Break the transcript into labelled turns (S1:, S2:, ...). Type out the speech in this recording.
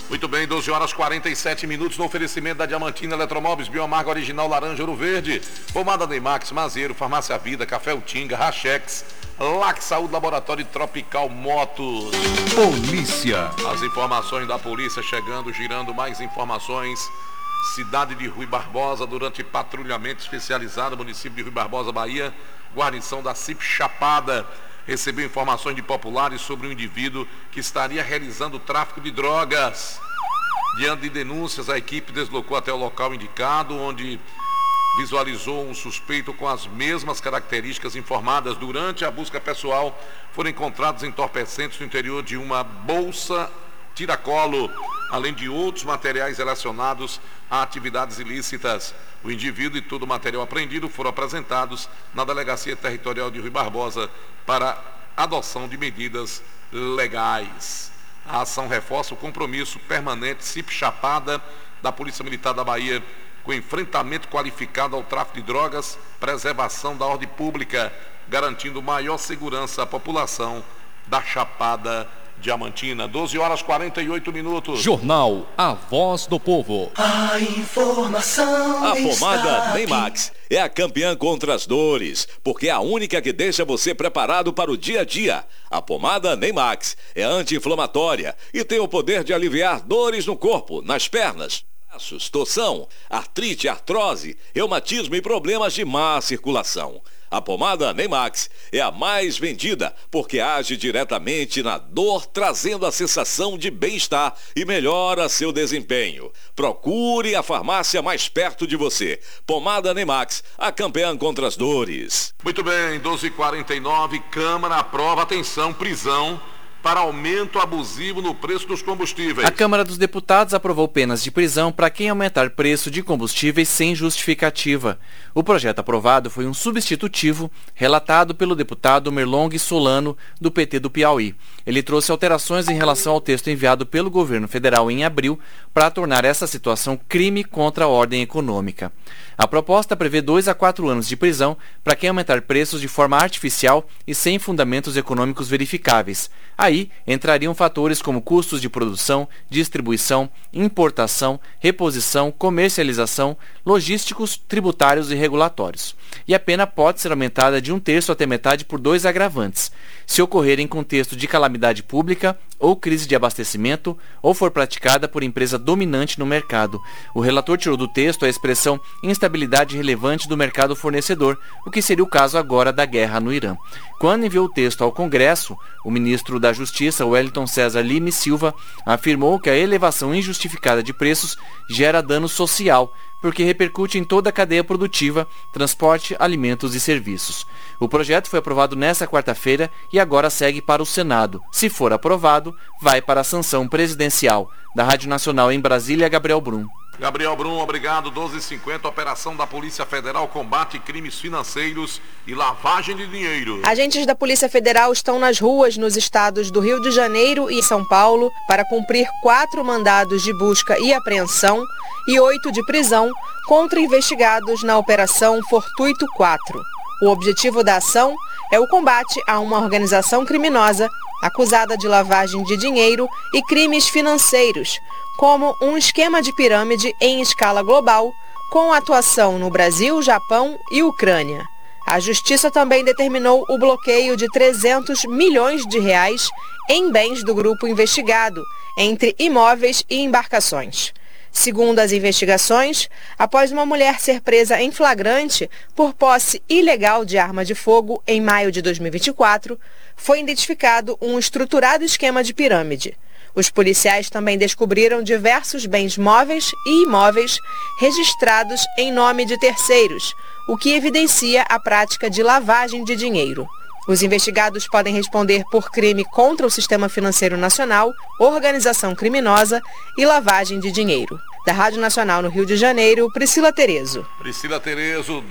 S1: Muito bem, 12 horas 47 minutos no oferecimento da Diamantina Eletromóveis, Bioamarga Original Laranja Ouro Verde, Pomada Neymax, Mazeiro, Farmácia Vida, Café Utinga, Rachex, Lac Saúde, Laboratório Tropical Motos.
S2: Polícia.
S1: As informações da polícia chegando, girando mais informações. Cidade de Rui Barbosa, durante patrulhamento especializado, município de Rui Barbosa, Bahia, guarnição da CIP Chapada recebeu informações de populares sobre um indivíduo que estaria realizando tráfico de drogas. Diante de denúncias, a equipe deslocou até o local indicado, onde visualizou um suspeito com as mesmas características informadas. Durante a busca pessoal, foram encontrados entorpecentes no interior de uma bolsa tiracolo, além de outros materiais relacionados a atividades ilícitas. O indivíduo e todo o material apreendido foram apresentados na Delegacia Territorial de Rui Barbosa para adoção de medidas legais. A ação reforça o compromisso permanente CIP Chapada da Polícia Militar da Bahia com enfrentamento qualificado ao tráfico de drogas, preservação da ordem pública, garantindo maior segurança à população da Chapada Diamantina. 12 horas 48 minutos.
S2: Jornal A Voz do Povo.
S3: A informação.
S4: A pomada Neymax é a campeã contra as dores, porque é a única que deixa você preparado para o dia a dia. A pomada Neymax é anti-inflamatória e tem o poder de aliviar dores no corpo, nas pernas, braços, torção, artrite, artrose, reumatismo e problemas de má circulação. A pomada Neymax é a mais vendida porque age diretamente na dor, trazendo a sensação de bem-estar e melhora seu desempenho. Procure a farmácia mais perto de você. Pomada Neymax, a campeã contra as dores.
S1: Muito bem, 12h49, Câmara aprova, atenção, prisão para aumento abusivo no preço dos combustíveis.
S5: A Câmara dos Deputados aprovou penas de prisão para quem aumentar preço de combustíveis sem justificativa. O projeto aprovado foi um substitutivo relatado pelo deputado Merlong Solano, do PT do Piauí. Ele trouxe alterações em relação ao texto enviado pelo governo federal em abril para tornar essa situação crime contra a ordem econômica. A proposta prevê 2 a 4 anos de prisão para quem aumentar preços de forma artificial e sem fundamentos econômicos verificáveis. Aí entrariam fatores como custos de produção, distribuição, importação, reposição, comercialização, logísticos, tributários e regulatórios. E a pena pode ser aumentada de 1/3 até metade por 2 agravantes, se ocorrer em contexto de calamidade pública ou crise de abastecimento, ou for praticada por empresa dominante no mercado. O relator tirou do texto a expressão instabilidade relevante do mercado fornecedor, o que seria o caso agora da guerra no Irã. Quando enviou o texto ao Congresso, o ministro da Justiça, Wellington César Lime Silva, afirmou que a elevação injustificada de preços gera dano social, porque repercute em toda a cadeia produtiva, transporte, alimentos e serviços. O projeto foi aprovado nesta quarta-feira e agora segue para o Senado. Se for aprovado, vai para a sanção presidencial. Da Rádio Nacional em Brasília, Gabriel Brum.
S1: Gabriel Brum, obrigado. 12h50, operação da Polícia Federal combate crimes financeiros e lavagem de dinheiro.
S6: Agentes da Polícia Federal estão nas ruas nos estados do Rio de Janeiro e São Paulo para cumprir 4 mandados de busca e apreensão e 8 de prisão contra investigados na Operação Fortuito 4. O objetivo da ação é o combate a uma organização criminosa acusada de lavagem de dinheiro e crimes financeiros, como um esquema de pirâmide em escala global, com atuação no Brasil, Japão e Ucrânia. A Justiça também determinou o bloqueio de 300 milhões de reais em bens do grupo investigado, entre imóveis e embarcações. Segundo as investigações, após uma mulher ser presa em flagrante por posse ilegal de arma de fogo em maio de 2024, foi identificado um estruturado esquema de pirâmide. Os policiais também descobriram diversos bens móveis e imóveis registrados em nome de terceiros, o que evidencia a prática de lavagem de dinheiro. Os investigados podem responder por crime contra o sistema financeiro nacional, organização criminosa e lavagem de dinheiro. Da Rádio Nacional no Rio de Janeiro, Priscila Terezo.
S1: Priscila Terezo.